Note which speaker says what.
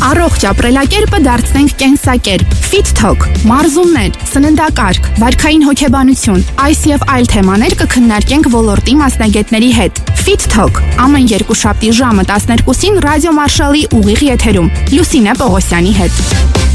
Speaker 1: Առողջ ապրելակերպը դարձնենք կենսակերպ։ Fit Talk, մարզումներ, սննդակարգ, վարքային հոգեբանություն, այս եւ այլ թեմաներ կքննարկենք ոլորտի մասնագետների հետ։ Fit Talk ամեն երկուշաբթի ժամը 12-ին Ռադիո Մարշալի ուղիղ եթերում Լուսինե Պողոսյանի հետ։